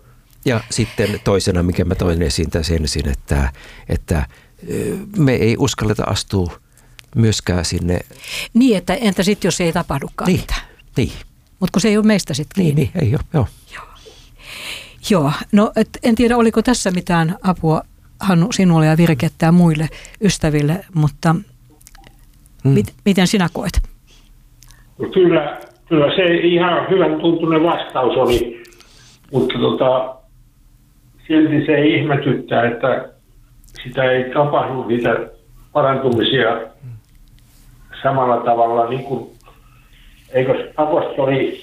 Ja sitten toisena, mikä mä toin esiin tässä ensin, että, että me ei uskalleta astua myöskään sinne. Niin, että entä sitten, jos ei tapahdukaan niin, mitään? Niin. Mutta kun se ei ole meistä sitten kiinni. Niin, niin, ei ole, joo. Joo, joo. No et, en tiedä, oliko tässä mitään apua, Hannu, sinulle ja virkettä ja muille ystäville, mutta mm. mit, miten sinä koet? No kyllä, kyllä se ihan hyvän tuntunen vastaus oli, mutta tota, silti se ei ihmetyttää, että sitä ei tapahdu niitä parantumisia samalla tavalla, niin kuin eikö apostoli,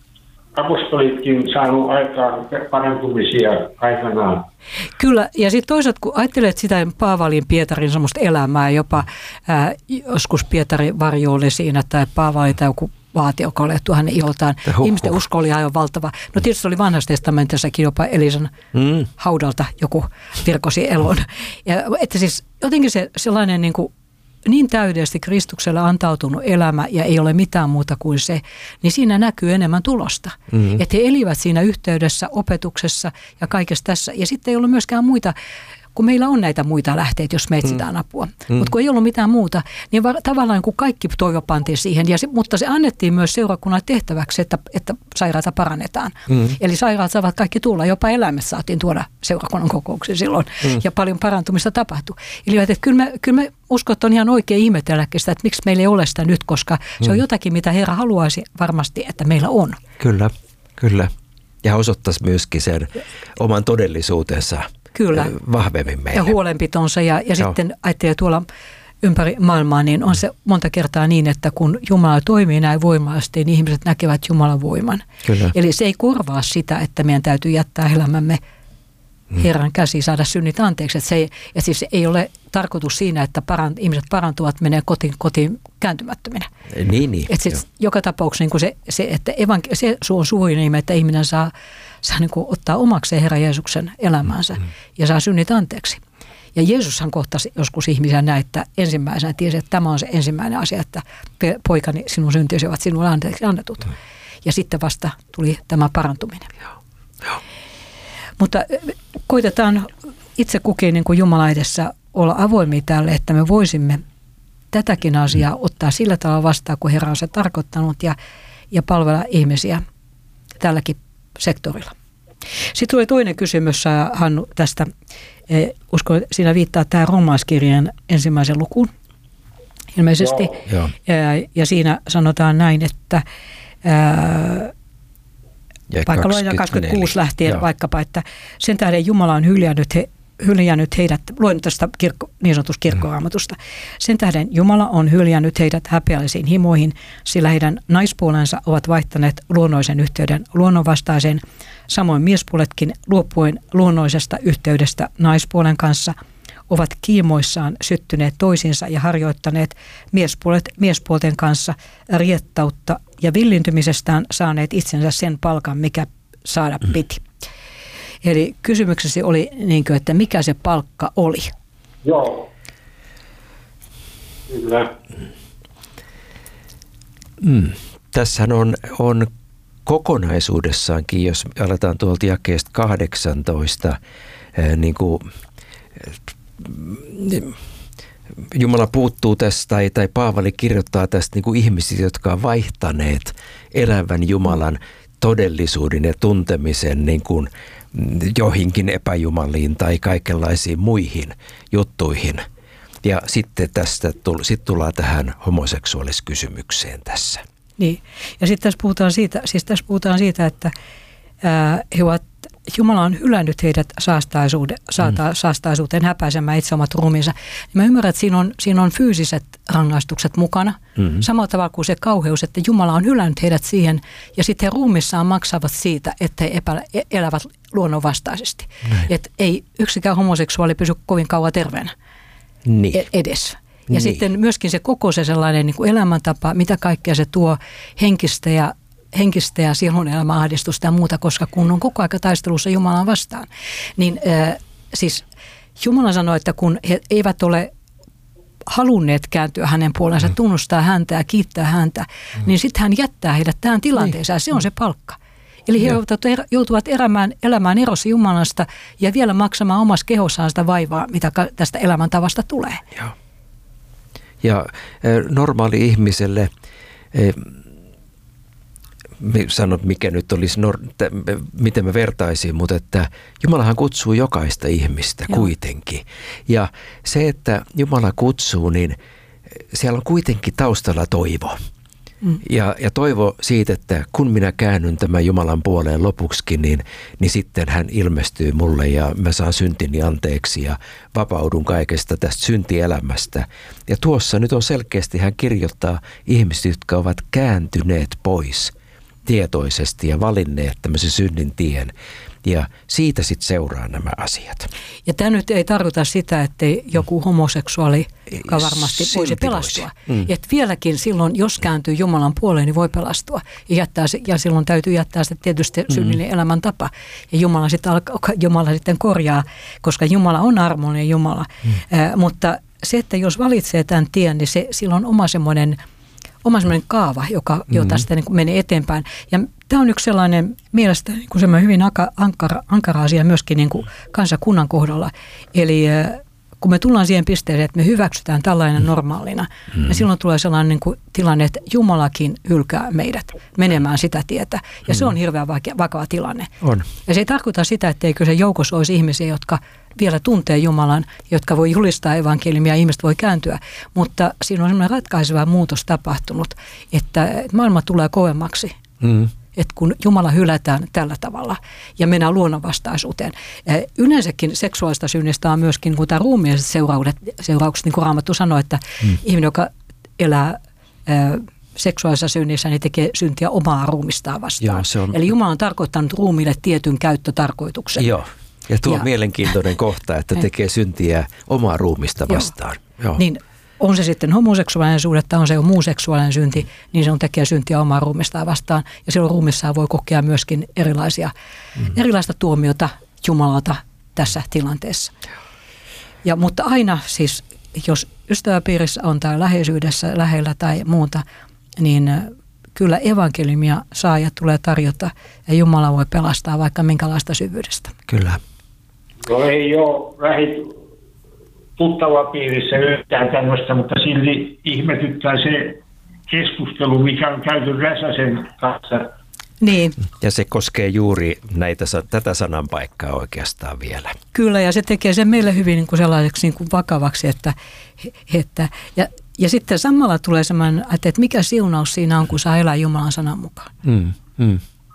apostolitkin saanut aikaan parantumisia aikanaan? Kyllä, ja sitten toisaalta kun ajattelet sitä Paavalin Pietarin semmoista elämää, jopa ää, joskus Pietari varjoili siinä, tai Paavali tai joku vaati, joka oli hänen iltaan. Ihmisten usko oli aivan valtava. No tietysti oli vanhassa testamentissakin jopa Elisan mm. haudalta joku virkosi elon. Ja, että siis jotenkin se sellainen niin kuin niin täydellisesti Kristukselle antautunut elämä ja ei ole mitään muuta kuin se, niin siinä näkyy enemmän tulosta. Mm-hmm. Että he elivät siinä yhteydessä, opetuksessa ja kaikessa tässä. Ja sitten ei ollut myöskään muita, kun meillä on näitä muita lähteitä, jos me etsitään apua. Mm. Mutta kun ei ollut mitään muuta, niin va- tavallaan kun kaikki toivo pantiin siihen, ja se, mutta se annettiin myös seurakunnan tehtäväksi, että, että sairaata parannetaan. Mm. Eli sairaat saavat kaikki tulla, jopa eläimessä saatiin tuoda seurakunnan kokouksiin silloin, mm. ja paljon parantumista tapahtui. Eli että kyllä me, kyllä me uskon, että on ihan oikein ihmetelläkin sitä, että miksi meillä ei ole sitä nyt, koska mm. se on jotakin, mitä Herra haluaisi varmasti, että meillä on. Kyllä, kyllä. Ja osoittaisi myöskin sen oman todellisuutensa. Kyllä. Vahvemmin meille. Ja huolenpitonsa ja, ja sitten ajattelee tuolla ympäri maailmaa, niin on se monta kertaa niin, että kun Jumala toimii näin voimallisesti, niin ihmiset näkevät Jumalan voiman. Kyllä. Eli se ei korvaa sitä, että meidän täytyy jättää elämämme Herran käsiin, saada synnit anteeksi. Että se ei, ja siis ei ole tarkoitus siinä, että parant, ihmiset parantuvat, menee kotiin, kotiin kääntymättöminä. Niin, niin. Että siis joka tapauksessa niin se, se, että evanke- se on suuri, että ihminen saa, saa niin kuin ottaa omakseen Herran Jeesuksen elämäänsä mm-hmm. ja saa synnit anteeksi. Ja Jeesushan kohtasi joskus ihmisiä näin, että ensimmäisenä tiesi, että tämä on se ensimmäinen asia, että poikani, sinun syntisi ovat sinulle anteeksi annetut. Mm. Ja sitten vasta tuli tämä parantuminen. Joo. Joo. Mutta koitetaan itse kukin niin kuin Jumala edessä olla avoimia tälle, että me voisimme tätäkin asiaa ottaa sillä tavalla vastaan, kun Herra on se tarkoittanut ja, ja palvella ihmisiä tälläkin sektorilla. Sitten tuli toinen kysymys, Hannu, tästä. Uskon, siinä viittaa tämä Roomaalaiskirjeen ensimmäisen lukuun ilmeisesti. Joo. Ja, ja siinä sanotaan näin, että ää, vaikka luetaan kaksikymmentäkuusi lähtien Joo. vaikkapa, että sen tähden Jumala on hyljännyt, he, hyljännyt heidät, luen tästä kirkko, niin sanotusta kirkkoraamatusta, sen tähden Jumala on hyljännyt heidät häpeällisiin himoihin, sillä heidän naispuolensa ovat vaihtaneet luonnoisen yhteyden luonnonvastaiseen, samoin miespuoletkin luopuen luonnoisesta yhteydestä naispuolen kanssa ovat kiimoissaan syttyneet toisinsa ja harjoittaneet miespuolet miespuolten kanssa riettautta ja villintymisestään saaneet itsensä sen palkan, mikä saada piti. Mm. Eli kysymyksesi oli, niin kuin, että mikä se palkka oli? Joo. Kyllä. Mm. Tässähän on, on kokonaisuudessaankin, jos aletaan tuolta jakeesta kahdeksantoista, niin kuin Jumala puuttuu tästä, tai, tai Paavali kirjoittaa tästä niin kuin ihmisistä, jotka ovat vaihtaneet elävän Jumalan todellisuuden ja tuntemisen niin kuin joihinkin epäjumaliin tai kaikenlaisiin muihin juttuihin. Ja sitten tästä sit tullaan tähän homoseksuaaliskysymykseen tässä. Niin, ja sitten tässä puhutaan siitä, siis tässä puhutaan siitä, että ää, he ovat, Jumala on hylännyt heidät saastaisuuden, saata, mm. saastaisuuteen häpäisemään itse omat ruumiinsa. Mä ymmärrän, että siinä on, siinä on fyysiset rangaistukset mukana. Mm-hmm. Samalla tavalla kuin se kauheus, että Jumala on hylännyt heidät siihen ja sitten he ruumissaan maksavat siitä, että he epä, elävät luonnonvastaisesti. Että ei yksikään homoseksuaali pysy kovin kauan terveenä niin. edes. Ja niin. sitten myöskin se koko se sellainen niin kuin elämäntapa, mitä kaikkea se tuo henkistä ja henkistä ja sielun elämäahdistusta ja muuta, koska kun on koko aika taistelussa Jumalan vastaan, niin äh, siis Jumala sanoi, että kun he eivät ole halunneet kääntyä hänen puolensa, mm. tunnustaa häntä ja kiittää häntä, mm. niin sitten hän jättää heidät tähän tilanteeseen. Niin. Se on se palkka. Eli he joutuvat, joutuvat elämään, elämään erossa Jumalasta ja vielä maksamaan omassa kehossaan sitä vaivaa, mitä tästä elämäntavasta tulee. Joo. Ja normaali ihmiselle, sanot mikä nyt olisi, miten me vertaisin, mutta että Jumalahan kutsuu jokaista ihmistä Joo. kuitenkin. Ja se, että Jumala kutsuu, niin siellä on kuitenkin taustalla toivo. Mm. Ja, ja toivo siitä, että kun minä käännyn tämän Jumalan puoleen lopuksikin, niin, niin sitten hän ilmestyy mulle ja mä saan syntini anteeksi ja vapaudun kaikesta tästä syntielämästä. Ja tuossa nyt on selkeästi, hän kirjoittaa ihmiset, jotka ovat kääntyneet pois tietoisesti ja valinneet tämmöisen synnin tien. Ja siitä sitten seuraa nämä asiat. Ja tämä nyt ei tarkoita sitä, että joku homoseksuaali, joka varmasti Silti voisi pelastua. Voisi. Mm. Että vieläkin silloin, jos kääntyy Jumalan puoleen, niin voi pelastua. Ja, jättää, ja silloin täytyy jättää se tietysti synnillinen mm. elämäntapa. Ja Jumala sitten, alkaa, Jumala sitten korjaa, koska Jumala on armollinen Jumala. Mm. Äh, mutta se, että jos valitsee tämän tien, niin se, sillä on oma semmoinen oma semmoinen kaava, joka, mm-hmm. jota sitten niin kuin menee eteenpäin. Ja tämä on yksi sellainen mielestäni niin kuin semmoinen hyvin ankara, ankara asia myöskin niin kuin kansakunnan kohdalla. Eli kun me tullaan siihen pisteeseen, että me hyväksytään tällainen normaalina, mm-hmm. ja silloin tulee sellainen niin kuin tilanne, että Jumalakin hylkää meidät menemään sitä tietä. Ja mm-hmm. se on hirveän vaikea, vakava tilanne. On. Ja se ei tarkoita sitä, etteikö se joukossa olisi ihmisiä, jotka vielä tuntee Jumalan, jotka voi julistaa evankeliumia ja ihmiset voi kääntyä. Mutta siinä on sellainen ratkaiseva muutos tapahtunut, että maailma tulee kovemmaksi. Mm. Että kun Jumala hylätään tällä tavalla ja mennään luonnonvastaisuuteen. Yleensäkin seksuaalista synnistä on myöskin niin tämä ruumiilliset seuraukset, seuraukset, niin kuin Raamattu sanoi, että mm. ihminen, joka elää ä, seksuaalisessa synnissä, niin tekee syntiä omaa ruumistaan vastaan. Joo, se on... Eli Jumala on tarkoittanut ruumiille tietyn käyttötarkoituksen. Joo. Ja tuo on mielenkiintoinen kohta, että tekee syntiä omaa ruumista vastaan. Joo. Joo. Niin on se sitten homoseksuaalinen suhde tai on se muu seksuaalinen synti, niin se on tekee syntiä omaa ruumistaan vastaan. Ja silloin ruumissaan voi kokea myöskin erilaisia, mm-hmm. erilaista tuomiota Jumalalta tässä tilanteessa. Ja, mutta aina siis, jos ystäväpiirissä on tai läheisyydessä lähellä tai muuta, niin kyllä evankeliumia saa ja tulee tarjota ja Jumala voi pelastaa vaikka minkälaista syvyydestä. Kyllä. No ei ole lähi tuttava piirissä yhtään tämmöistä, mutta silti ihmetyttää se keskustelu, mikä on käyty Räsäsen kanssa. Niin. Ja se koskee juuri näitä, tätä sananpaikkaa oikeastaan vielä. Kyllä, ja se tekee sen meille hyvin niin kuin sellaiseksi niin kuin vakavaksi, että, että ja, ja sitten samalla tulee semmoinen, että mikä siunaus siinä on, kun saa elää Jumalan sanan mukaan. Mm, mm.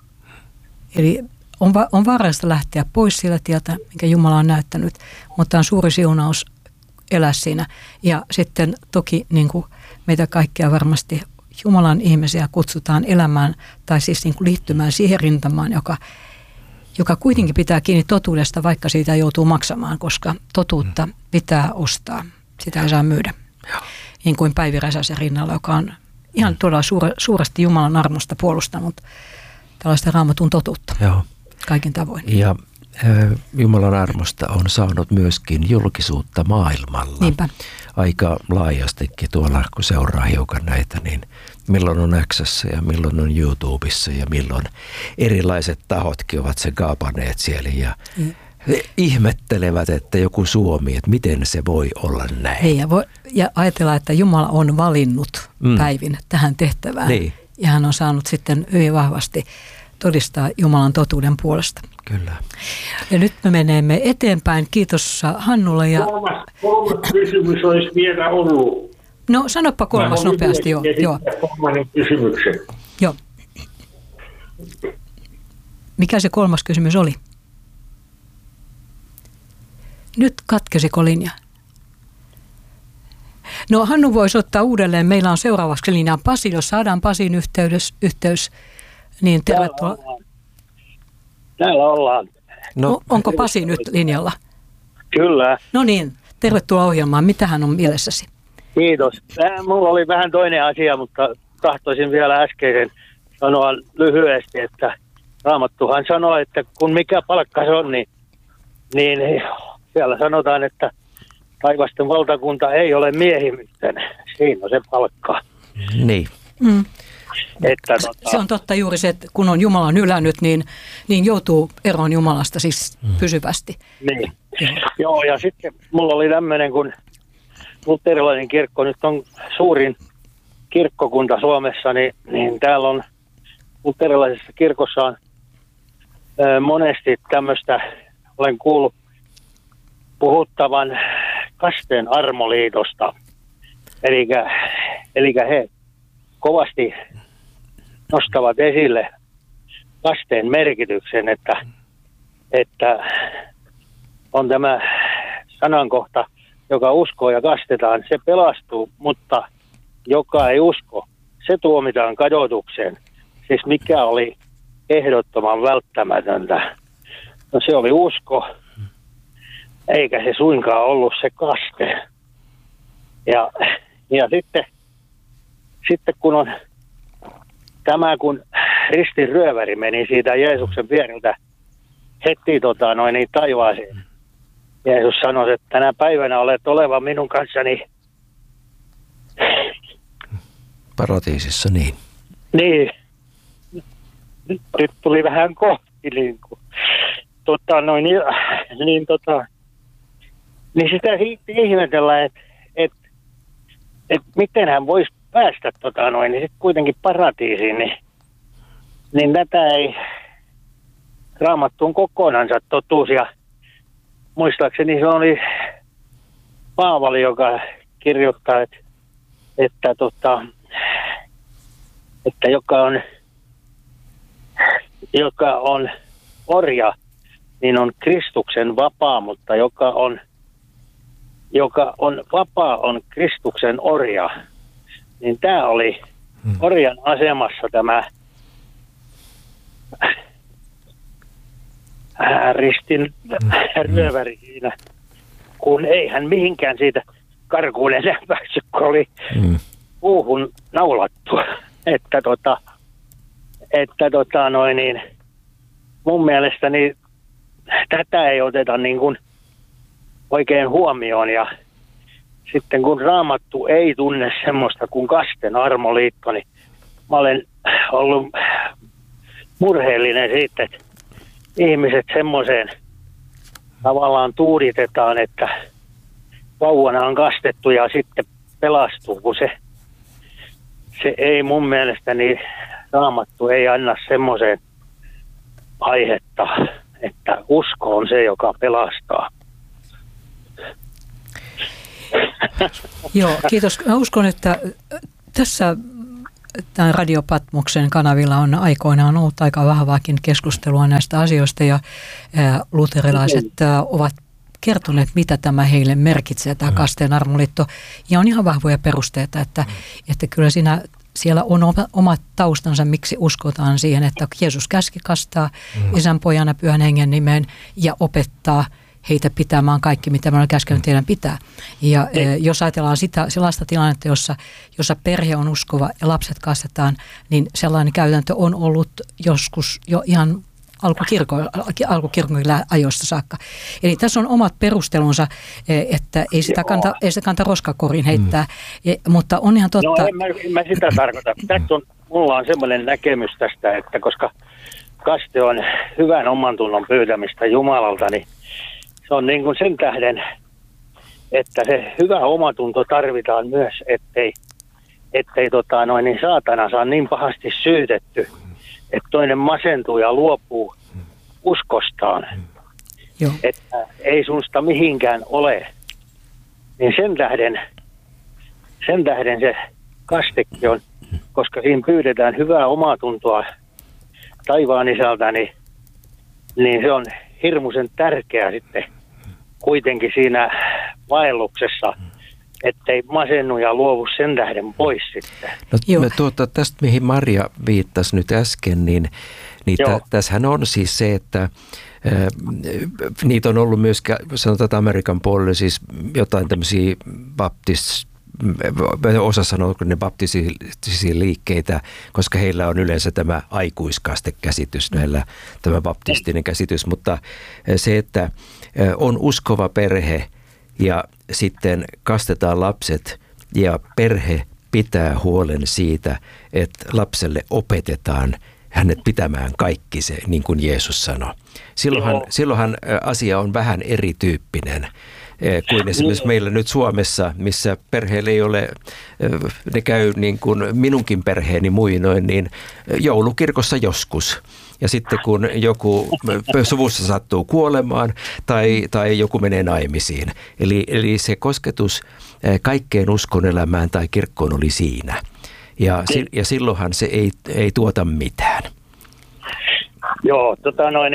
Eli on, va, on vaarallista lähteä pois sillä tieltä, mikä Jumala on näyttänyt, mutta on suuri siunaus elää siinä. Ja sitten toki niin kuin meitä kaikkia varmasti Jumalan ihmisiä kutsutaan elämään tai siis niin kuin liittymään siihen rintamaan, joka, joka kuitenkin pitää kiinni totuudesta, vaikka siitä joutuu maksamaan, koska totuutta pitää ostaa. Sitä ei saa myydä. Niin kuin Päivi Räsäsen rinnalla, joka on ihan todella suure, suuresti Jumalan armosta puolustanut tällaista Raamatun totuutta. Joo. Kaikin tavoin. Ja äh, Jumalan armosta on saanut myöskin julkisuutta maailmalla. Niinpä. Aika laajastikin tuolla, kun seuraa hiukan näitä, niin milloin on X:ssä ja milloin on YouTubessa ja milloin erilaiset tahotkin ovat sen kaapaneet siellä ja mm. ihmettelevät, että joku Suomi, että miten se voi olla näin. Hei, ja, voi, ja ajatellaan, että Jumala on valinnut mm. Päivin tähän tehtävään niin. Ja hän on saanut sitten hyvin vahvasti todistaa Jumalan totuuden puolesta. Kyllä. Ja nyt me menemme eteenpäin. Kiitos Hannulle. Ja... Kolmas, kolmas kysymys olisi vielä ollut. No sanoppa kolmas nopeasti. Jo. Jo. Kolmannen kysymyksen. Joo. Mikä se kolmas kysymys oli? Nyt katkesiko linja? No Hannu voisi ottaa uudelleen. Meillä on seuraavaksi linjaa Pasi. Jos saadaan Pasin yhteys, yhteys niin tervetuloa. Täällä ollaan. No, onko Pasi nyt linjalla? Kyllä. No niin, tervetuloa ohjelmaan. Mitähän on mielessäsi? Kiitos. Mulla oli vähän toinen asia, mutta tahtoisin vielä äskeisen sanoa lyhyesti, että Raamattuhan sanoo, että kun mikä palkka se on, niin, niin siellä sanotaan, että taivasten valtakunta ei ole miehimisten. Siinä on se palkka. Niin. Mm. Että, tota, se on totta juuri se, että kun on Jumalan hylännyt, niin, niin joutuu eroon Jumalasta siis mm. pysyvästi. Niin. Joo, ja sitten mulla oli tämmöinen, kun luterilainen kirkko nyt on suurin kirkkokunta Suomessa, niin, niin täällä on luterilaisessa kirkossa on ö, monesti tämmöistä, olen kuullut puhuttavan kasteen armoliitosta. Elikkä, elikkä he kovasti nostavat esille kasteen merkityksen, että, että on tämä sanankohta, joka uskoo ja kastetaan, se pelastuu, mutta joka ei usko, se tuomitaan kadotukseen. Siis mikä oli ehdottoman välttämätöntä? No se oli usko, eikä se suinkaan ollut se kaste. Ja, ja sitten, sitten kun on tämä, kun ristin ryöväri meni siitä Jeesuksen vieriltä heti tota, noin niin taivaaseen. Jeesus sanoi, että tänä päivänä olet oleva minun kanssani. Paratiisissa, niin. Niin. Nyt tuli vähän kohti, niin kuin. Tota, noin, niin, niin, tota, niin sitä ihmetellään, että et, et miten hän voisi päästä tota, noin, niin sitten kuitenkin paratiisiin, niin, niin tätä ei Raamattuun kokonansa totuus. Ja muistaakseni se oli Paavali, joka kirjoittaa, että, että, tota, että joka on joka on orja, niin on Kristuksen vapaa, mutta joka on, joka on vapaa, on Kristuksen orja. Niin tämä oli orjan asemassa tämä ristin ryöväri siinä, kun ei hän mihinkään siitä karkuun enää päässyt, kun oli mm. puuhun naulattu. Että tota, että tota noin niin, mun mielestäni tätä ei oteta niin kuin oikein huomioon, ja sitten kun Raamattu ei tunne semmoista kuin kasten armoliitto, niin mä olen ollut murheellinen siitä, että ihmiset semmoiseen tavallaan tuuditetaan, että vauvana on kastettu ja sitten pelastuu, kun se, se ei mun mielestäni, Raamattu ei anna semmoiseen aihetta, että usko on se, joka pelastaa. Joo, kiitos. Mä uskon, että tässä tämän Radio Patmoksen kanavilla on aikoinaan ollut aika vahvaakin keskustelua näistä asioista, ja luterilaiset ovat kertoneet, mitä tämä heille merkitsee, tämä kasteen armoliitto, ja on ihan vahvoja perusteita, että, että kyllä siinä siellä on omat taustansa, miksi uskotaan siihen, että Jeesus käski kastaa mm. Isän, Pojan ja Pyhän Hengen nimeen ja opettaa heitä pitämään kaikki, mitä me olemme käskenyt teidän pitää. Ja e, jos ajatellaan sitä, sellaista tilannetta, jossa, jossa perhe on uskova ja lapset kastetaan, niin sellainen käytäntö on ollut joskus jo ihan alkukirkon, alkukirkon ajoista saakka. Eli tässä on omat perustelunsa, että ei sitä kanta, ei sitä kanta roskakoriin heittää, mm. mutta on ihan totta. No en mä, en mä sitä tarkoita. Tässä on, mulla on semmoinen näkemys tästä, että koska kaste on hyvän omantunnon pyytämistä Jumalalta, niin se on niin kuin sen tähden, että se hyvä omatunto tarvitaan myös, ettei, ettei tota noin, niin saatana saa niin pahasti syytetty, että toinen masentuu ja luopuu uskostaan, Joo. että ei sunsta mihinkään ole. Niin sen tähden, sen tähden se kastekin on, koska siinä pyydetään hyvää omatuntoa taivaan isältä, niin, niin se on hirmuisen tärkeää sitten kuitenkin siinä vaelluksessa, ettei masennu ja luovu sen tähden pois sitten. No, tuota, tästä, mihin Maria viittasi nyt äsken, niin, niin tä, tässähän on siis se, että ä, niitä on ollut myös, sanotaan Amerikan puolella, siis jotain tämmöisiä baptist, osa sanoo, kun ne baptistisia liikkeitä, koska heillä on yleensä tämä aikuiskastekäsitys, näillä tämä baptistinen käsitys, mutta se, että on uskova perhe ja sitten kastetaan lapset ja perhe pitää huolen siitä, että lapselle opetetaan hänet pitämään kaikki se, niin kuin Jeesus sanoi. Silloinhan, silloinhan asia on vähän erityyppinen kuin esimerkiksi meillä nyt Suomessa, missä perheellä ei ole, ne käy niin kuin minunkin perheeni muinoin, niin joulukirkossa joskus. Ja sitten kun joku suvussa sattuu kuolemaan tai, tai joku menee naimisiin. Eli, eli se kosketus kaikkeen uskonelämään tai kirkkoon oli siinä. Ja, ja silloinhan se ei, ei tuota mitään. Joo, tota noin,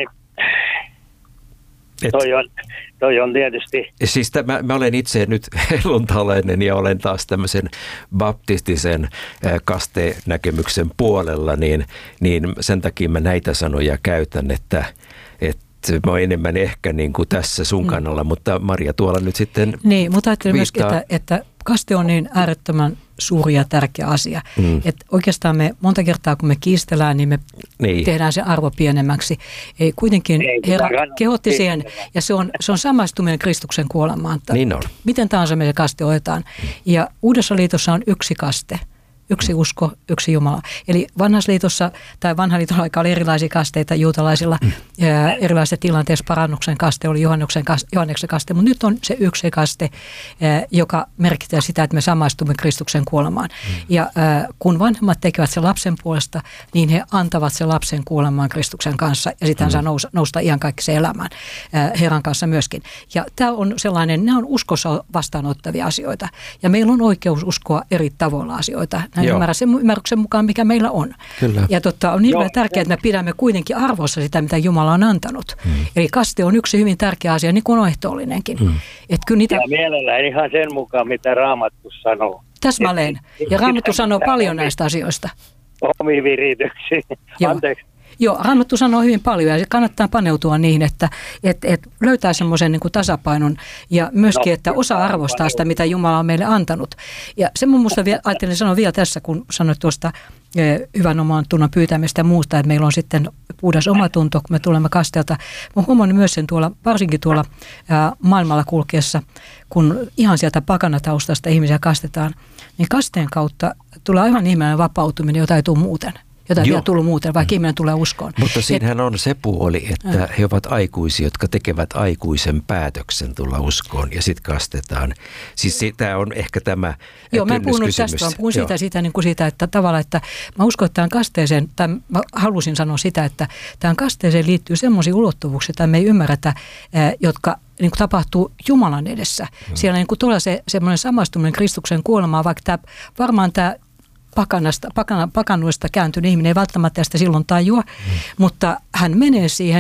toi on, toi on tietysti. Siis tämä, mä olen itse nyt helluntalainen ja olen taas tämmöisen baptistisen kastenäkemyksen puolella, niin, niin sen takia mä näitä sanoja käytän, että, että mä oon enemmän ehkä niin kuin tässä sun kannalla, mm. mutta Maria tuolla nyt sitten Niin, mutta ajattelen myöskin, että, että kaste on niin äärettömän suuri ja tärkeä asia. Mm. Että oikeastaan me monta kertaa, kun me kiistellään, niin me niin. tehdään se arvo pienemmäksi. Ei, kuitenkin Ei, Herra kehotti siihen, ja se on, se on samaistuminen Kristuksen kuolemaan. Niin on. Miten tahansa me se kaste otetaan. Mm. Ja Uudessa liitossa on yksi kaste. Yksi usko, yksi Jumala. Eli vanhassa liitossa tai vanhan liiton aika oli erilaisia kasteita juutalaisilla. Mm. Erilaisissa tilanteissa parannuksen kaste oli Johanneksen kaste, Johanneksen kaste, mutta nyt on se yksi kaste, joka merkitsee sitä, että me samaistumme Kristuksen kuolemaan. Mm. Ja kun vanhemmat tekevät sen lapsen puolesta, niin he antavat sen lapsen kuolemaan Kristuksen kanssa ja sitten hän saa nousta, nousta iankaikkiseen elämään Herran kanssa myöskin. Ja tämä on sellainen, nämä on uskossa vastaanottavia asioita ja meillä on oikeus uskoa eri tavoilla asioita. Ymmärrä sen ymmärryksen mukaan, mikä meillä on. Kyllä. Ja totta, on hirveän tärkeää, että me pidämme kuitenkin arvossa sitä, mitä Jumala on antanut. Mm. Eli kaste on yksi hyvin tärkeä asia, niin kuin on ehtoollinenkin. Mm. Et kyllä niitä... Ja mielellään ihan sen mukaan, mitä Raamattu sanoo. Täsmälleen. Ja Raamattu sanoo paljon näistä asioista. Omiin virityksiin. Anteeksi. Joo, Raamattu sanoo hyvin paljon ja kannattaa paneutua niihin, että et, et löytää semmoisen niin kuin tasapainon ja myöskin, että osaa arvostaa sitä, mitä Jumala on meille antanut. Ja se mun musta vielä, ajattelin sanoa vielä tässä, kun sanoit tuosta e, hyvän oman tunnon pyytämistä ja muusta, että meillä on sitten puhdas omatunto, kun me tulemme kasteelta. Mä huomannut myös sen tuolla, varsinkin tuolla ää, maailmalla kulkiessa, kun ihan sieltä pakanataustasta ihmisiä kastetaan, niin kasteen kautta tulee aivan ihmeellinen vapautuminen, jota ei tule muuten. Jota ei tullut muuten, vaikka ihminen tulee uskoon. Mutta siinähän on se puoli, että he ovat aikuisia, jotka tekevät aikuisen päätöksen tulla uskoon ja sitten kastetaan. Siis tämä on ehkä tämä Joo, mä en puhunut tästä, vaan puhun siitä, siitä, niin kuin siitä, että tavallaan, että mä uskon, että tähän kasteeseen, tai mä halusin sanoa sitä, että tähän kasteeseen liittyy semmoisia ulottuvuuksia, joita me ei ymmärretä, jotka niin kuin tapahtuu Jumalan edessä. Hmm. Siellä niin kuin tulee se semmoinen samaistuminen Kristuksen kuolemaan, vaikka tämä, varmaan tämä pakanasta, pakana, pakannuista kääntynyt ihminen ei välttämättä sitä silloin tajua, mm. mutta hän menee siihen